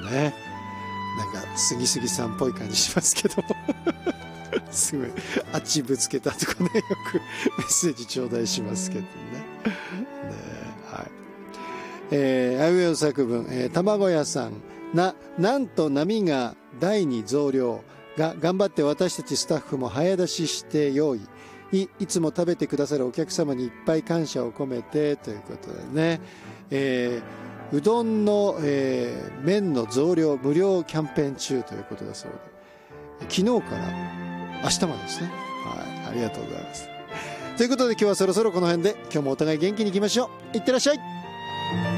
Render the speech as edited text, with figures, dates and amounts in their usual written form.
ね。なんか杉杉さんっぽい感じしますけどすごいあっちぶつけたとかね、よくメッセージ頂戴しますけどね。はい。あいうえお作文、卵屋さんなんと波が大に増量が頑張って私たちスタッフも早出しして用意いつも食べてくださるお客様にいっぱい感謝を込めてということでね、うどんの、麺の増量無料キャンペーン中ということだそうで、昨日から明日までですね。はい、ありがとうございます。ということで今日はそろそろこの辺で、今日もお互い元気にいきましょう。いってらっしゃい。